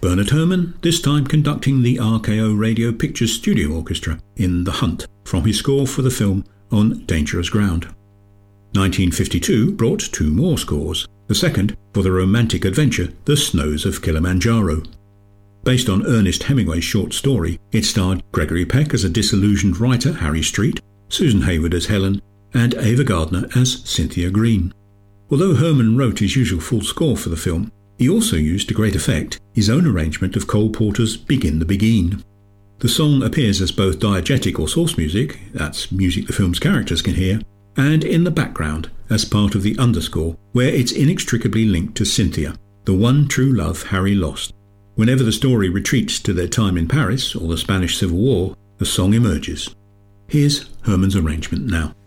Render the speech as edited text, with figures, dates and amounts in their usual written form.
Bernard Herrmann, this time conducting the RKO Radio Pictures Studio Orchestra in The Hunt from his score for the film On Dangerous Ground. 1952 brought two more scores, the second for the romantic adventure The Snows of Kilimanjaro. Based on Ernest Hemingway's short story, it starred Gregory Peck as a disillusioned writer, Harry Street, Susan Hayward as Helen, and Ava Gardner as Cynthia Green. Although Herrmann wrote his usual full score for the film, he also used to great effect his own arrangement of Cole Porter's Begin the Begin. The song appears as both diegetic or source music, that's music the film's characters can hear, and in the background as part of the underscore, where it's inextricably linked to Cynthia, the one true love Harry lost. Whenever the story retreats to their time in Paris or the Spanish Civil War, the song emerges. Here's Herrmann's arrangement now.